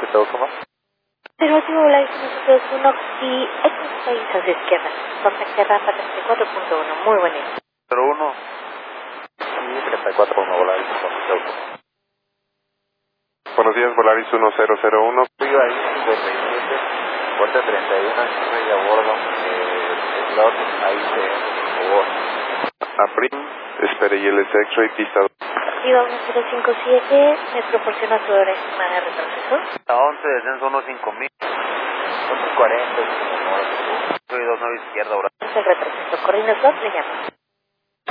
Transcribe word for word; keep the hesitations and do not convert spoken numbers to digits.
Hospital, ¿cómo? Pero último Volaris uno uno y X seis hacia izquierda. Contacte Rafa treinta y cuatro punto uno. Muy buen día. cero uno. Sí, treinta y cuatro punto uno Volaris Hospital. Buenos días, Volaris uno cero cero uno. Frío ahí, cincuenta y siete, puerta treinta y uno, estoy a bordo, eh, slot, ahí se, a bordo. Aprim, espere y el X-Ray, pista dos. Viva uno cero cinco siete, me proporciona su hora estimada de retroceso. A once, descenso uno cinco mil, once cuarenta, soy dos nueve izquierda, ahora. Es el retroceso. Corriendo dos, le llamo.